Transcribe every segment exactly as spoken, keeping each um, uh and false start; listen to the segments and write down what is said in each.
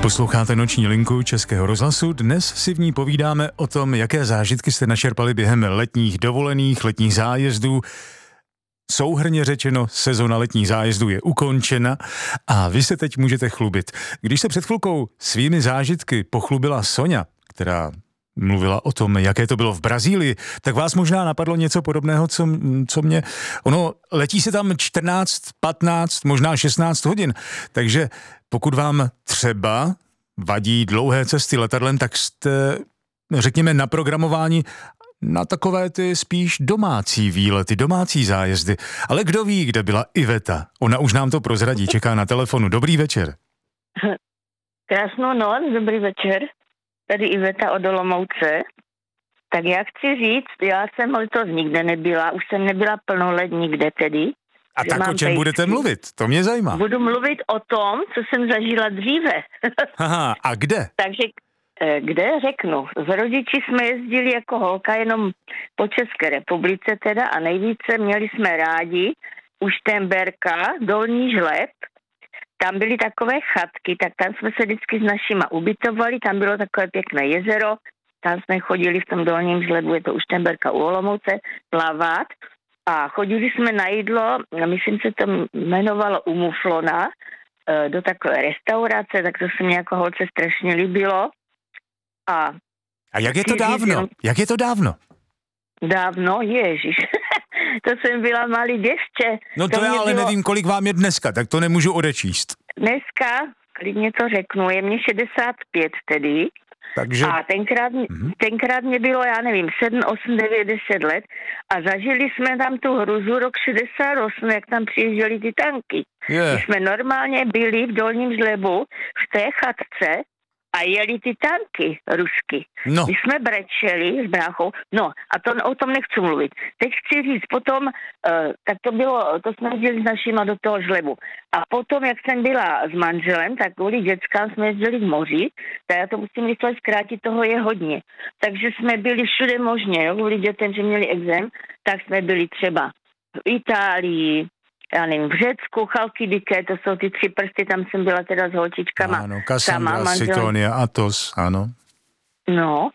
Posloucháte Noční linku Českého rozhlasu. Dnes si v ní povídáme o tom, jaké zážitky jste načerpali během letních dovolených, letních zájezdů. Souhrnně řečeno, sezona letních zájezdů je ukončena a vy se teď můžete chlubit. Když se před chvilkou svými zážitky pochlubila Soňa, která mluvila o tom, jaké to bylo v Brazílii, tak vás možná napadlo něco podobného, co, co mě... Ono, letí se tam čtrnáct, patnáct, možná šestnáct hodin, takže pokud vám třeba vadí dlouhé cesty letadlem, tak jste, řekněme, naprogramováni na takové ty spíš domácí výlety, domácí zájezdy. Ale kdo ví, kde byla Iveta? Ona už nám to prozradí, čeká na telefonu. Dobrý večer. Krásnou noc, dobrý večer. Tady Iveta od Olomouce. Tak já chci říct, já jsem letos nikde nebyla, už jsem nebyla plnolet nikde tedy. A tak o čem pejství. Budete mluvit? To mě zajímá. Budu mluvit o tom, co jsem zažila dříve. Aha, a kde? Takže kde, řeknu. S rodiči jsme jezdili jako holka jenom po České republice teda a nejvíce měli jsme rádi u Šternberka, Dolní Žleb. Tam byly takové chatky, tak tam jsme se vždycky s našima ubytovali, tam bylo takové pěkné jezero, tam jsme chodili v tom Dolním Žlebu, je to u Šternberka u Olomouce, plavat a chodili jsme na jídlo, myslím se to jmenovalo u Muflona, do takové restaurace, tak to se mě jako holce strašně líbilo. A, a jak je to dávno? Jak je to dávno? Dávno, ježiš. To jsem byla malý děvče. No to, to já ale bylo... nevím, kolik vám je dneska, tak to nemůžu odečíst. Dneska, klidně to řeknu, je mě šedesát pět tedy. Takže... A tenkrát, mm-hmm. tenkrát mě bylo, já nevím, sedm, osm, devět, deset let a zažili jsme tam tu hruzu rok šedesát osm, jak tam přijížděly ty tanky. Yeah. My jsme normálně byli v Dolním Žlebu v té chatce a jeli ty tanky rusky. No. My jsme brečeli s bráchou. No a to, o tom nechci mluvit. Teď chci říct, potom, uh, tak to bylo, to jsme jezdili s našima do toho Žlebu. A potom, jak jsem byla s manželem, tak kvůli dětskám jsme jezdili k moři, tak já to musím rychle zkrátit, toho je hodně. Takže jsme byli všude možně, jo, kvůli dětem, že měli exém, tak jsme byli třeba v Itálii, já nevím, v Řecku, Chalkidike, to jsou ty tři prsty, tam jsem byla teda s holčičkama. Ano, Kassandra, Sitonia, Athos, ano. No,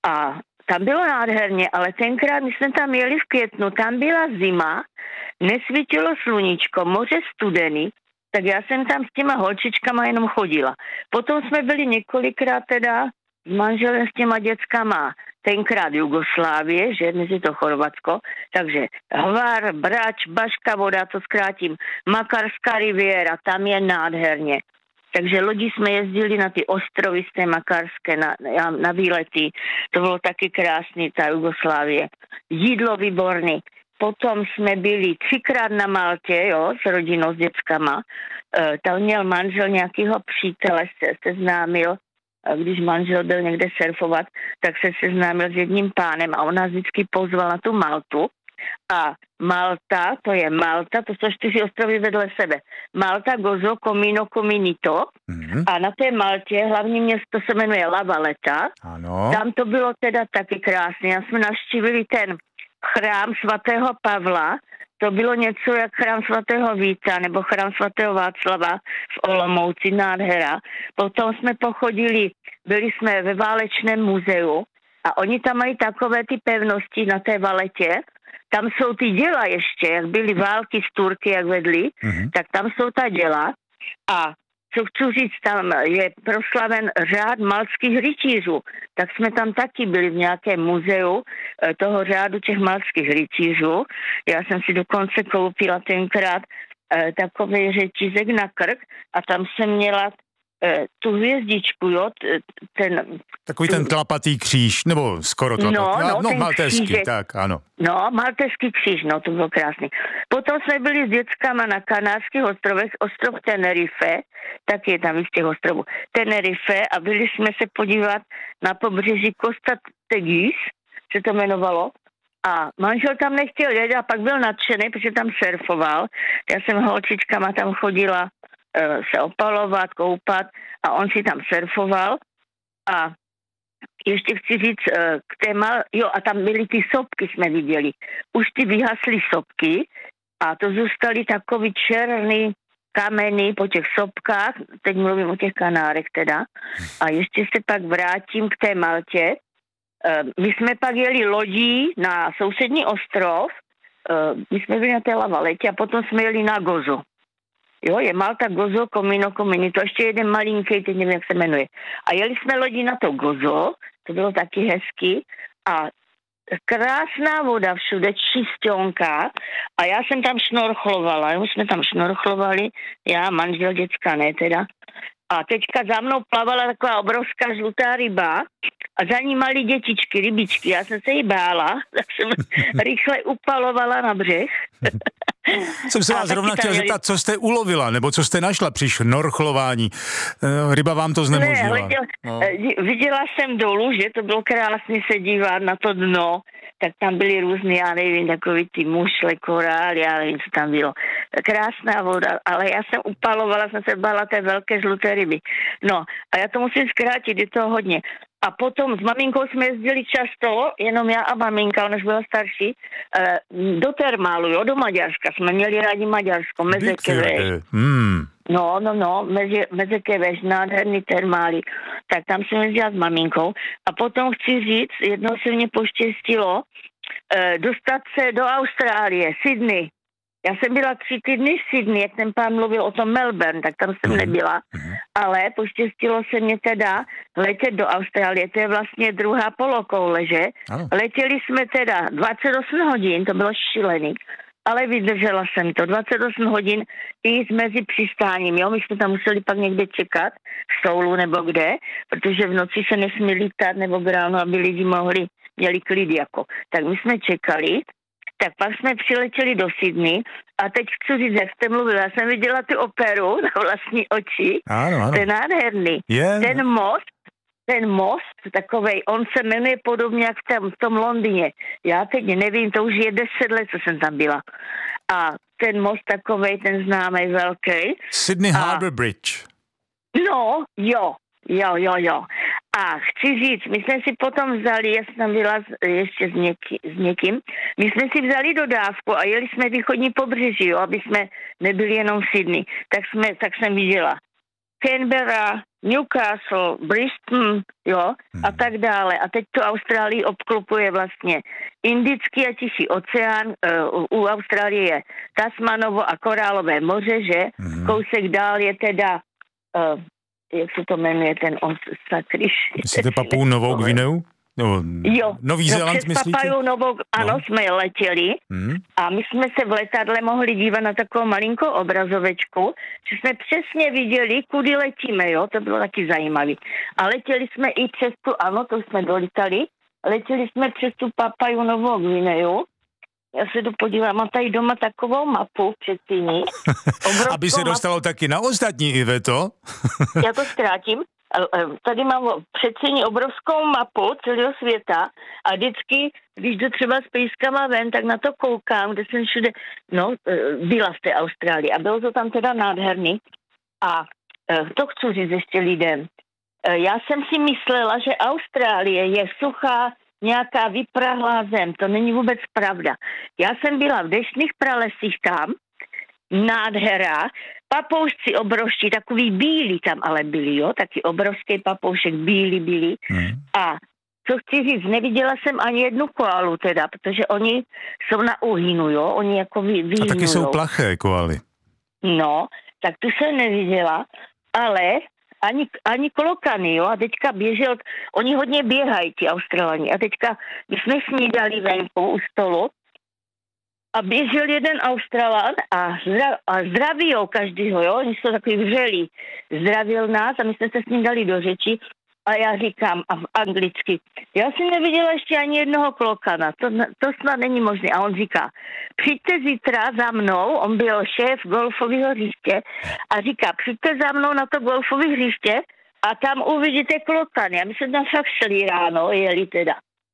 a tam bylo nádherně, ale tenkrát, my jsme tam jeli v květnu, tam byla zima, nesvítilo sluníčko, moře studený, tak já jsem tam s těma holčičkama jenom chodila. Potom jsme byli několikrát teda s manželem s těma dětskama, tenkrát Jugoslávie, že mezi to Chorvatsko, takže Hvar, Brač, Baška voda, to zkrátím, Makarská riviera, tam je nádherně. Takže lodi jsme jezdili na ty ostrovy z té Makarské, na, na výlety, to bylo taky krásný, ta Jugoslávie. Jídlo výborný. Potom jsme byli třikrát na Maltě, jo, s rodinou, s dětskama. E, tam měl manžel nějakého přítele, se seznámil, když manžel byl někde surfovat, tak se seznámil s jedním pánem a on nás vždycky pozval na tu Maltu. A Malta, to je Malta, to jsou čtyři ostrovy vedle sebe. Malta, Gozo, Comino, Cominito. Mm-hmm. A na té Maltě hlavní město se jmenuje La Valletta. Ano. Tam to bylo teda taky krásné. Já jsme navštívili ten chrám svatého Pavla. To bylo něco jak chrám svatého Víta nebo chrám svatého Václava v Olomouci, nádhera. Potom jsme pochodili, byli jsme ve válečném muzeu a oni tam mají takové ty pevnosti na té Valetě. Tam jsou ty děla ještě, jak byly války z Turky, jak vedli, mm-hmm. tak tam jsou ta děla. A co chci říct, tam je proslaven řád maltských rytířů. Tak jsme tam taky byli v nějakém muzeu toho řádu těch maltských rytířů. Já jsem si dokonce koupila tenkrát eh, takový řetízek na krk a tam jsem měla eh, tu hvězdičku, jo, ten... Takový ten tlapatý kříž, nebo skoro tlapatý, no, no, no maltéský, křížek. Tak, ano. No, maltéský kříž, no, to bylo krásný. Potom jsme byli s dětskama na Kanárských ostrovech, ostrov Tenerife, tak je tam z těch ostrovů, Tenerife a byli jsme se podívat na pobřeží Costa Teguise, se to jmenovalo, a manžel tam nechtěl jet a pak byl nadšený, protože tam surfoval. Já jsem holčičkama tam chodila uh, se opalovat, koupat a on si tam surfoval a ještě chci říct uh, k téma, jo a tam byly ty sopky, jsme viděli. Už ty vyhasly sopky a to zůstaly takový černý, kameny, po těch sopkách, teď mluvím o těch Kanárech teda, a ještě se pak vrátím k té Maltě. My jsme pak jeli lodí na sousední ostrov, my jsme byli na té Lavaletě a potom jsme jeli na Gozo. Jo, je Malta, Gozo, Comino, Comini, to ještě jeden malinký, teď nevím, jak se jmenuje. A jeli jsme lodí na to Gozo, to bylo taky hezky, a krásná voda všude, čistionka, a já jsem tam šnorchlovala, jo, jsme tam šnorchlovali, já, manžel, děcka, ne teda. A teďka za mnou plavala taková obrovská žlutá ryba a za ní malí dětičky, rybičky. Já jsem se jí bála, tak jsem rychle upalovala na břeh. Jsem se vás zrovna chtěl měli... zeptat, co jste ulovila, nebo co jste našla při šnorchlování. Ryba vám to znemožnila. Ne, viděla, no. viděla jsem dolů, že to bylo krásně se dívat na to dno, tak tam byly různý, já nevím, takový ty mušle, korály, já nevím, co tam bylo. Krásná voda, ale já jsem upalovala, jsem se bála té velké žluté ryby. No, a já to musím zkrátit, je to hodně. A potom s maminkou jsme jezdili často, jenom já a maminka, ona už byla starší, do termálu, jo, do Maďarska. Jsme měli rádi Maďarsko, Mezekeveš. Hmm. No, no, no, Mezekeveš, nádherný termály. Tak tam jsem jezdila s maminkou. A potom chci říct, jednou se mě poštěstilo dostat se do Austrálie, Sydney. Já jsem byla tři týdny v Sydney, jak ten pán mluvil o tom Melbourne, tak tam jsem nebyla, ale poštěstilo se mě teda letět do Austrálie, to je vlastně druhá polokoule, že? Letěli jsme teda dvacet osm hodin, to bylo šílený, ale vydržela jsem to, dvacet osm hodin i mezi přistáním, jo, my jsme tam museli pak někde čekat, v Soulu nebo kde, protože v noci se nesmí lítat nebo ráno, aby lidi mohli, měli klid jako. Tak my jsme čekali. Tak pak jsme přiletěli do Sydney a teď chci říct, jak jste mluvila, já jsem viděla tu operu na vlastní oči, ano, ano. To je nádherný. Yeah. Ten most, ten most takovej, on se jmenuje podobně jak v tom, v tom Londýně. Já teď nevím, to už je deset let, co jsem tam byla. A ten most takovej, ten známý velký. Sydney Harbour Bridge. No, jo. Jo, jo, jo. A chci říct, my jsme si potom vzali, já jsem tam byla ještě s, něký, s někým, my jsme si vzali dodávku a jeli jsme východní pobřeží, jo, aby jsme nebyli jenom v Sydney. Tak, jsme, tak jsem viděla Canberra, Newcastle, Brisbane, jo, hmm. a tak dále. A teď tu Austrálii obklopuje vlastně Indický a Tichý oceán, uh, u Austrálie je Tasmanovo a Korálové moře, že? Hmm. Kousek dál je teda... Uh, jak se to jmenuje, ten sakryš. Myslíte Papuu Novou Gvineu? No, jo, Nový no Zéland, přes myslíte? Papuu Novou, ano, no. Jsme letěli hmm. a my jsme se v letadle mohli dívat na takovou malinkou obrazovečku, že jsme přesně viděli, kudy letíme, jo, to bylo taky zajímavé. A letěli jsme i přes tu, ano, to jsme dolítali, letěli jsme přes tu Papuu Novou Gvineu. Já se jdu podívám, mám tady doma takovou mapu předtím. Aby se dostalo mapu. Taky na ostatní, Iveto. Já to zkrátím. Tady mám předsíní obrovskou mapu celého světa a vždycky, když jdu třeba s pejskama ven, tak na to koukám, kde jsem všude, no, byla v té Austrálii a bylo to tam teda nádherný. A to chci říct ještě lidem. Já jsem si myslela, že Austrálie je suchá, nějaká vyprahlá zem. To není vůbec pravda. Já jsem byla v deštných pralesích tam, nádhera, papoušci obrovští, takový bílí tam ale byli, jo, taky obrovský papoušek, bílí, bílí. Hmm. A co chci říct, neviděla jsem ani jednu koalu teda, protože oni jsou na uhýnu, jo, oni jako vy, vyhynujou. A taky jsou plaché koaly. No, tak tu jsem neviděla, ale ani, ani klokany, jo, a teďka běžel, oni hodně běhají, ti Australani, a teďka my jsme snídali venku u stolu a běžel jeden Australan a, zdra, a zdravil každýho, jo, oni jsou takový vřelí, zdravil nás a my jsme se s ním dali do řeči a já říkám a v anglicky, já jsem neviděla ještě ani jednoho klokana, to, to snad není možné. A on říká, přijďte zítra za mnou, on byl šéf golfového hřiště a říká, přijďte za mnou na to golfové hřiště a tam uvidíte klokany. A my jsme tam fakt šli ráno, jeli teda.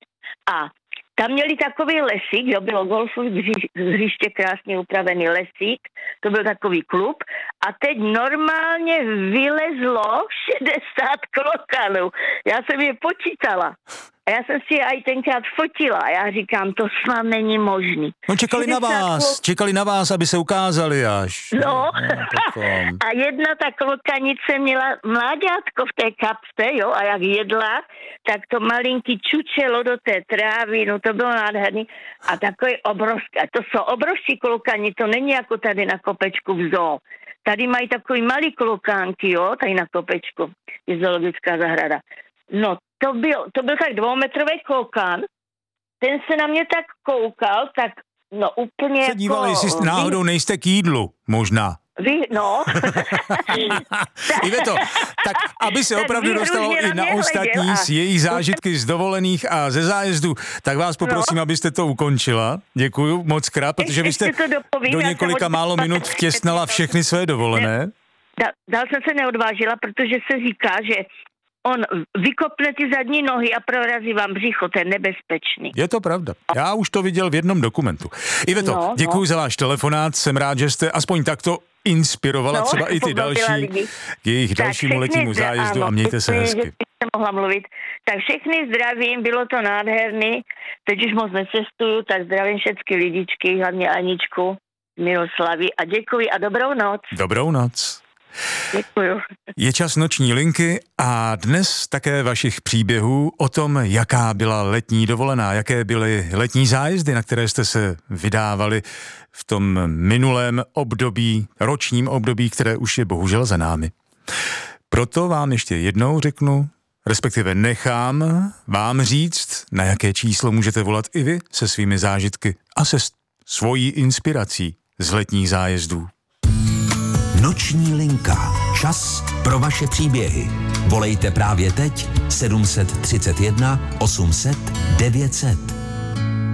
A tam měli takový lesík, jo, bylo golfové hřiště, krásně upravený lesík, to byl takový klub a teď normálně vylezlo šedesát klokanů. Já jsem je počítala. A já jsem si je i tenkrát fotila a já říkám, to snad není možný. No čekali na vás, čekali na vás, aby se ukázali až. No, no a jedna ta klokanice měla mláďátko v té kapse, jo, a jak jedla, tak to malinký čučelo do té trávy, no to bylo nádherný. A takový obrovský, a to jsou obrovský klokani, to není jako tady na kopečku v zoo. Tady mají takový malý klokánky, jo, tady na kopečku, je zoologická zahrada. No, to byl, to byl tak dvoumetrový klokán, ten se na mě tak koukal, tak no úplně se díval, jako... jestli náhodou nejste k jídlu, možná. Vy, no. Iveto, tak aby se opravdu dostalo i na ostatní a... z jejich zážitky z dovolených a ze zájezdu, tak vás poprosím, no. abyste to ukončila. Děkuju moc krát, protože vy jste do několika málo minut vtěsnala všechny své dovolené. Dál, dál jsem se neodvážila, protože se říká, že on vykopne ty zadní nohy a prorazí vám břicho, to je nebezpečný. Je to pravda. Já už to viděl v jednom dokumentu. Iveto, no, děkuji no. za váš telefonát, jsem rád, že jste aspoň takto inspirovala no, třeba i ty další k jejich tak dalšímu letnímu zájezdu ano, a mějte se hezky. Že mohla mluvit. Tak všechny zdravím, bylo to nádherný, teď už moc necestuju, tak zdravím všechny lidičky, hlavně Aničku, Miloslavy a děkuji a dobrou noc. Dobrou noc. Děkuju. Je čas noční linky a dnes také vašich příběhů o tom, jaká byla letní dovolená, jaké byly letní zájezdy, na které jste se vydávali v tom minulém období, ročním období, které už je bohužel za námi. Proto vám ještě jednou řeknu, respektive nechám vám říct, na jaké číslo můžete volat i vy se svými zážitky a se svojí inspirací z letních zájezdů. Noční linka. Čas pro vaše příběhy. Volejte právě teď sedm set třicet jedna osm set devět set.